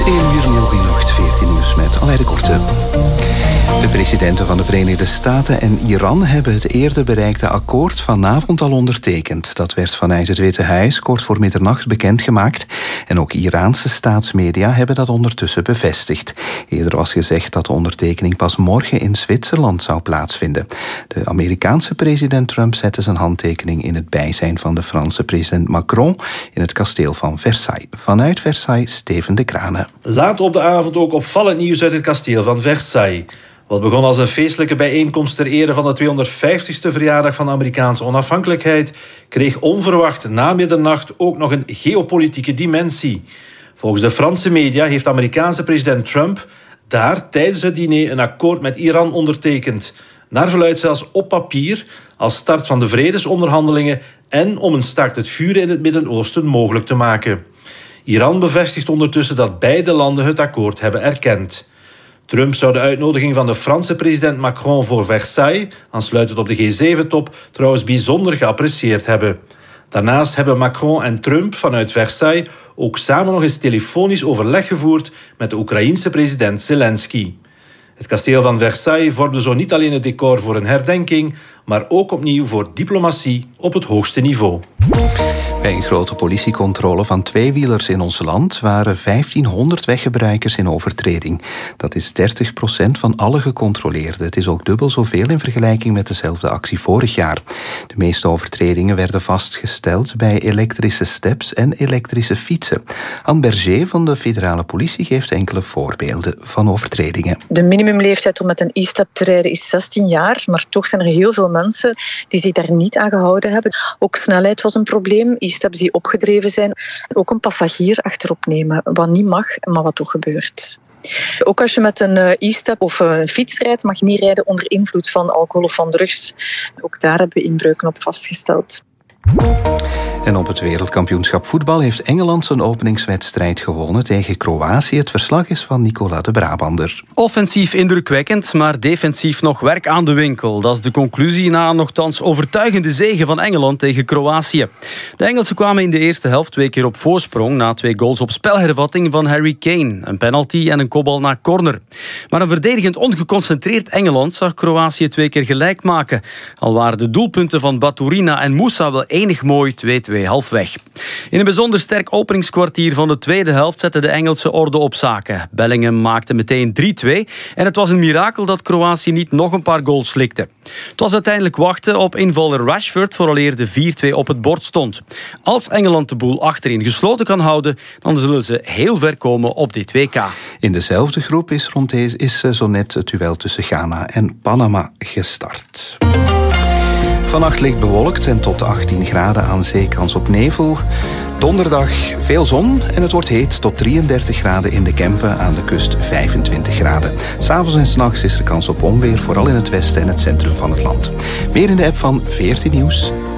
1 uur Nieuws, 14 nieuws met Aleida Korte. De presidenten van de Verenigde Staten en Iran hebben het eerder bereikte akkoord vanavond al ondertekend. Dat werd vanuit het Witte Huis kort voor middernacht bekendgemaakt. En ook Iraanse staatsmedia hebben dat ondertussen bevestigd. Eerder was gezegd dat de ondertekening pas morgen in Zwitserland zou plaatsvinden. De Amerikaanse president Trump zette zijn handtekening in het bijzijn van de Franse president Macron in het kasteel van Versailles. Vanuit Versailles, Steven de Kranen. Laat op de avond ook opvallend nieuws uit het kasteel van Versailles. Wat begon als een feestelijke bijeenkomst ter ere van de 250ste verjaardag van de Amerikaanse onafhankelijkheid, kreeg onverwacht na middernacht ook nog een geopolitieke dimensie. Volgens de Franse media heeft de Amerikaanse president Trump daar tijdens het diner een akkoord met Iran ondertekend. Naar verluidt zelfs op papier als start van de vredesonderhandelingen en om een staakt het vuren in het Midden-Oosten mogelijk te maken. Iran bevestigt ondertussen dat beide landen het akkoord hebben erkend. Trump zou de uitnodiging van de Franse president Macron voor Versailles, aansluitend op de G7-top, trouwens bijzonder geapprecieerd hebben. Daarnaast hebben Macron en Trump vanuit Versailles ook samen nog eens telefonisch overleg gevoerd met de Oekraïense president Zelensky. Het kasteel van Versailles vormde zo niet alleen het decor voor een herdenking, maar ook opnieuw voor diplomatie op het hoogste niveau. Bij een grote politiecontrole van tweewielers in ons land waren 1500 weggebruikers in overtreding. Dat is 30% van alle gecontroleerden. Het is ook dubbel zoveel in vergelijking met dezelfde actie vorig jaar. De meeste overtredingen werden vastgesteld bij elektrische steps en elektrische fietsen. Anne Berger van de federale politie geeft enkele voorbeelden van overtredingen. De minimumleeftijd om met een e-step te rijden is 16 jaar, maar toch zijn er heel veel mensen die zich daar niet aan gehouden hebben. Ook snelheid was een probleem. E-steps die opgedreven zijn. Ook een passagier achterop nemen, wat niet mag, maar wat toch gebeurt. Ook als je met een e-step of een fiets rijdt, mag je niet rijden onder invloed van alcohol of van drugs. Ook daar hebben we inbreuken op vastgesteld. En op het wereldkampioenschap voetbal heeft Engeland zijn openingswedstrijd gewonnen tegen Kroatië. Het verslag is van Nicola de Brabander. Offensief indrukwekkend, maar defensief nog werk aan de winkel. Dat is de conclusie na een nochtans overtuigende zege van Engeland tegen Kroatië. De Engelsen kwamen in de eerste helft 2 keer op voorsprong na 2 goals op spelhervatting van Harry Kane. Een penalty en een kopbal naar corner. Maar een verdedigend ongeconcentreerd Engeland zag Kroatië 2 keer gelijk maken. Al waren de doelpunten van Baturina en Moussa wel enig mooi 2-2 halfweg. In een bijzonder sterk openingskwartier van de tweede helft zette de Engelse orde op zaken. Bellingham maakte meteen 3-2 en het was een mirakel dat Kroatië niet nog een paar goals slikte. Het was uiteindelijk wachten op invaller Rashford vooraleer de 4-2 op het bord stond. Als Engeland de boel achterin gesloten kan houden, dan zullen ze heel ver komen op dit WK. In dezelfde groep is zo net het duel tussen Ghana en Panama gestart. Vannacht licht bewolkt en tot 18 graden aan zee, kans op nevel. Donderdag veel zon en het wordt heet tot 33 graden in de Kempen, aan de kust 25 graden. 'S'avonds en 's nachts is er kans op onweer, vooral in het westen en het centrum van het land. Meer in de app van 14 Nieuws.